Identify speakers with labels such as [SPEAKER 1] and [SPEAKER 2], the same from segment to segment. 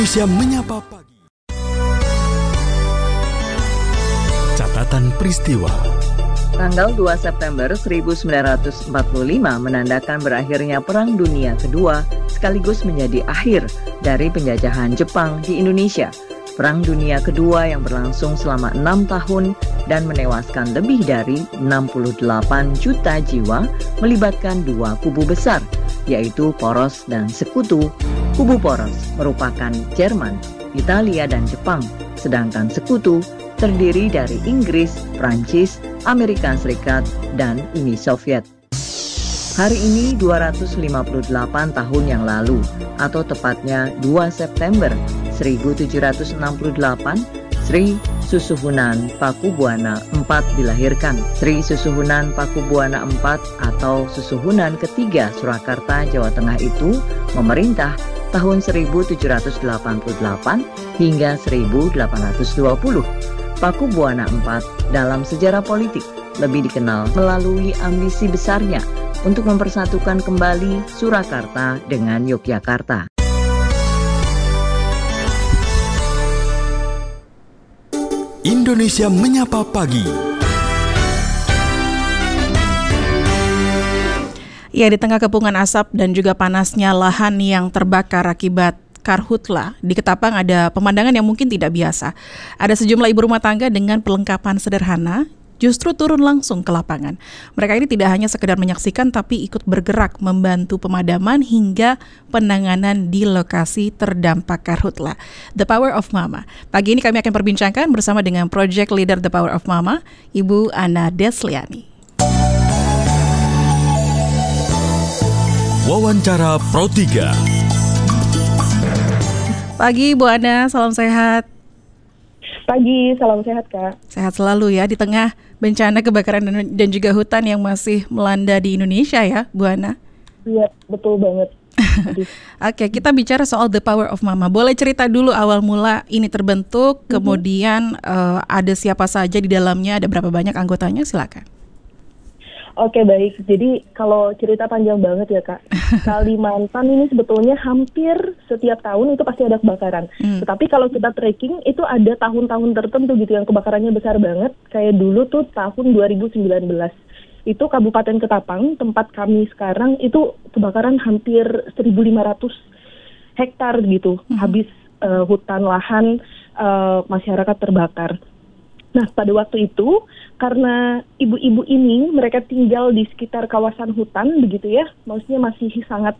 [SPEAKER 1] Indonesia Menyapa Pagi. Catatan peristiwa.
[SPEAKER 2] Tanggal 2 September 1945 menandakan berakhirnya Perang Dunia Kedua sekaligus menjadi akhir dari penjajahan Jepang di Indonesia. Perang Dunia Kedua yang berlangsung selama 6 tahun dan menewaskan lebih dari 68 juta jiwa melibatkan dua kubu besar, yaitu Poros dan Sekutu. Kubu Poros merupakan Jerman, Italia, dan Jepang, sedangkan Sekutu terdiri dari Inggris, Prancis, Amerika Serikat, dan Uni Soviet. Hari ini 258 tahun yang lalu, atau tepatnya 2 September 1768, Sri Susuhunan Pakubuwana IV dilahirkan. Sri Susuhunan Pakubuwana IV atau Susuhunan ketiga Surakarta, Jawa Tengah itu memerintah tahun 1788 hingga 1820. Pakubuwana IV dalam sejarah politik lebih dikenal melalui ambisi besarnya untuk mempersatukan kembali Surakarta dengan Yogyakarta.
[SPEAKER 1] Indonesia Menyapa Pagi.
[SPEAKER 3] Ya, di tengah kepungan asap dan juga panasnya lahan yang terbakar akibat karhutla, di Ketapang ada pemandangan yang mungkin tidak biasa. Ada sejumlah ibu rumah tangga dengan perlengkapan sederhana justru turun langsung ke lapangan. Mereka ini tidak hanya sekedar menyaksikan tapi ikut bergerak membantu pemadaman hingga penanganan di lokasi terdampak karhutla. The Power of Mama. Pagi ini kami akan perbincangkan bersama dengan Project Leader The Power of Mama, Ibu Ana Desliani.
[SPEAKER 1] Wawancara Pro 3.
[SPEAKER 3] Pagi Bu Ana, salam sehat.
[SPEAKER 4] Pagi, salam sehat Kak.
[SPEAKER 3] Sehat selalu ya di tengah bencana kebakaran dan juga hutan yang masih melanda di Indonesia ya Bu Ana.
[SPEAKER 4] Iya, betul banget.
[SPEAKER 3] Oke, kita bicara soal The Power of Mama. Boleh cerita dulu awal mula ini terbentuk, kemudian ada siapa saja di dalamnya, ada berapa banyak anggotanya, silakan.
[SPEAKER 4] Oke, baik. Jadi kalau cerita panjang banget ya Kak. Kalimantan ini sebetulnya hampir setiap tahun itu pasti ada kebakaran. Tetapi kalau kita tracking itu ada tahun-tahun tertentu gitu yang kebakarannya besar banget. Kayak dulu tuh tahun 2019. Itu Kabupaten Ketapang, tempat kami sekarang, itu kebakaran hampir 1.500 hektar gitu. Habis hutan, lahan, masyarakat terbakar. Nah, pada waktu itu, karena ibu-ibu ini, mereka tinggal di sekitar kawasan hutan, begitu ya, maksudnya masih sangat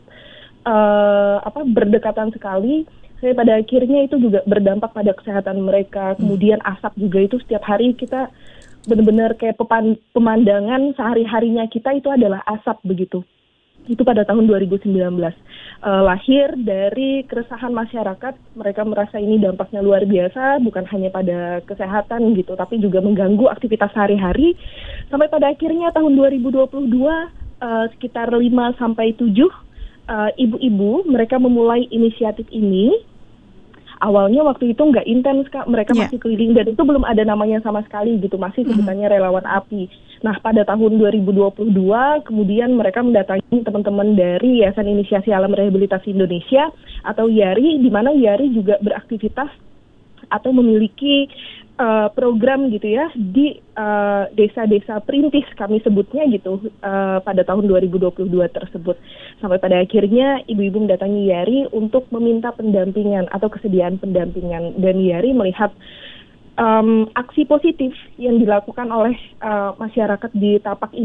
[SPEAKER 4] berdekatan sekali, jadi pada akhirnya itu juga berdampak pada kesehatan mereka, kemudian asap juga itu setiap hari kita benar-benar kayak pemandangan sehari-harinya kita itu adalah asap begitu. Itu pada tahun 2019. Lahir dari keresahan masyarakat, mereka merasa ini dampaknya luar biasa, bukan hanya pada kesehatan gitu, tapi juga mengganggu aktivitas sehari-hari. Sampai pada akhirnya tahun 2022, sekitar 5-7 ibu-ibu, mereka memulai inisiatif ini. Awalnya waktu itu nggak intens Kak, mereka masih keliling dan itu belum ada namanya sama sekali gitu, masih sebutannya relawan api. Nah pada tahun 2022 kemudian mereka mendatangi teman-teman dari Yayasan Inisiasi Alam Rehabilitasi Indonesia atau YARI, di mana YARI juga beraktivitas atau memiliki program gitu ya di desa-desa perintis kami sebutnya gitu pada tahun 2022 tersebut. Sampai pada akhirnya ibu-ibu mendatangi YARI untuk meminta pendampingan atau kesediaan pendampingan, dan YARI melihat aksi positif yang dilakukan oleh masyarakat di Tapak ini